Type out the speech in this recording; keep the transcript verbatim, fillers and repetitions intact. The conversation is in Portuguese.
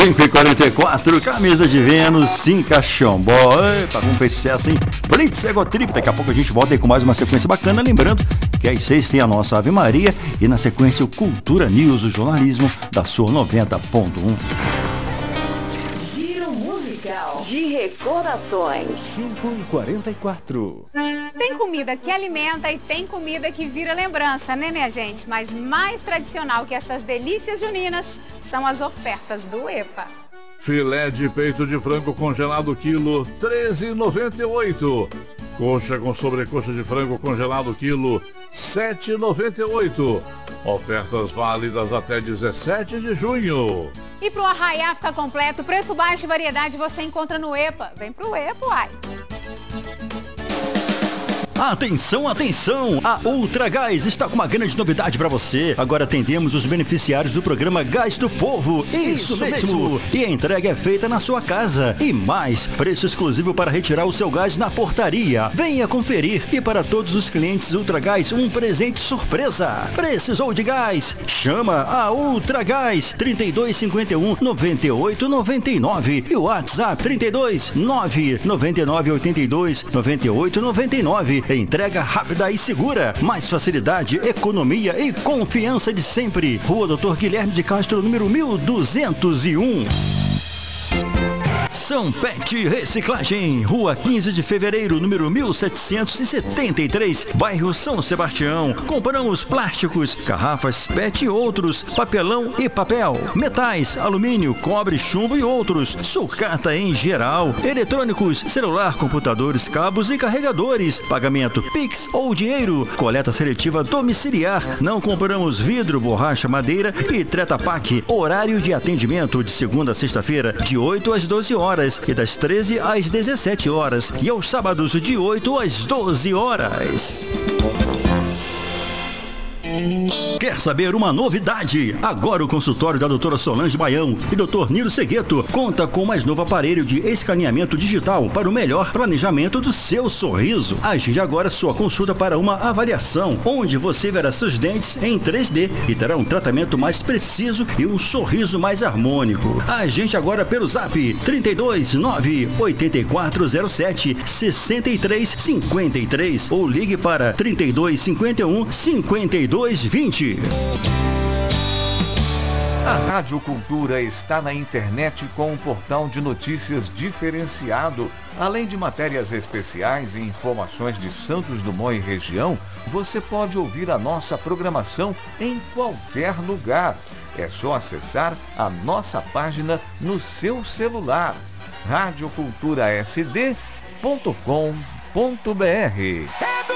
cinco e quarenta e quatro, camisa de Vênus, sim, Caxambó. Epa, como fez sucesso, hein? Blitz Egotrip. Daqui a pouco a gente volta aí com mais uma sequência bacana. Lembrando que às seis tem a nossa Ave Maria e na sequência o Cultura News, o jornalismo da sua noventa ponto um. Giro musical de recordações. cinco e quarenta e quatro. Tem comida que alimenta e tem comida que vira lembrança, né, minha gente? Mas mais tradicional que essas delícias juninas são as ofertas do EPA. Filé de peito de frango congelado quilo, treze reais e noventa e oito centavos. Coxa com sobrecoxa de frango congelado quilo, sete reais e noventa e oito centavos. Ofertas válidas até dezessete de junho. E pro arraiá ficar completo, preço baixo e variedade você encontra no EPA. Vem pro EPA, uai. Atenção, atenção! A Ultra Gás está com uma grande novidade para você. Agora atendemos os beneficiários do programa Gás do Povo. Isso, Isso mesmo. mesmo! E a entrega é feita na sua casa. E mais, preço exclusivo para retirar o seu gás na portaria. Venha conferir. E para todos os clientes Ultra Gás, um presente surpresa. Precisou de gás? Chama a Ultra Gás. trinta e dois, cinquenta e um, noventa e oito, noventa e nove. E o WhatsApp trinta e dois, nove, noventa e nove, oitenta e dois, noventa e oito, noventa e nove. Entrega rápida e segura. Mais facilidade, economia e confiança de sempre. Rua Doutor Guilherme de Castro, número mil duzentos e um. São Pet Reciclagem, Rua quinze de Fevereiro, número mil setecentos e setenta e três, bairro São Sebastião. Compramos plásticos, garrafas Pet e outros, papelão e papel, metais, alumínio, cobre, chumbo e outros, sucata em geral, eletrônicos, celular, computadores, cabos e carregadores, pagamento Pix ou dinheiro, coleta seletiva domiciliar. Não compramos vidro, borracha, madeira e Treta Pak. Horário de atendimento de segunda a sexta-feira, de oito às doze horas e das treze às dezessete horas e aos sábados de oito às doze horas. Quer saber uma novidade? Agora o consultório da doutora Solange Baião e doutor Nilo Segueto conta com o mais novo aparelho de escaneamento digital para o melhor planejamento do seu sorriso. Agende agora sua consulta para uma avaliação, onde você verá seus dentes em três D e terá um tratamento mais preciso e um sorriso mais harmônico. Agende agora pelo zap trinta e dois, nove, oitenta e quatro zero sete, sessenta e três cinquenta e três ou ligue para trinta e dois, cinquenta e um, cinquenta e dois vinte. A Rádio Cultura está na internet com um portal de notícias diferenciado. Além de matérias especiais e informações de Santos Dumont e região, você pode ouvir a nossa programação em qualquer lugar. É só acessar a nossa página no seu celular, rádio cultura s d ponto com ponto b r.